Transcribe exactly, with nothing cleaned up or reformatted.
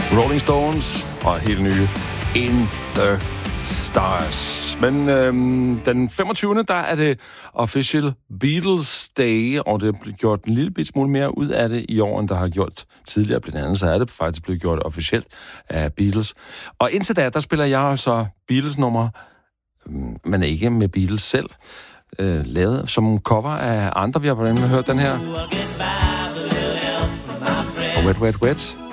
Rolling Stones og helt nye In the Stars. Men øhm, den femogtyvende der er det Official Beatles Day, og det er blevet gjort en lille bit smule mere ud af det i år, end der har gjort tidligere. Blandt andet så er det faktisk blevet gjort officielt af Beatles. Og indtil da, der spiller jeg så Beatles-nummer, men ikke med Beatles selv, øh, lavet som cover af andre. Vi har blandt andet hørt den her. Wet, Wet, Wet.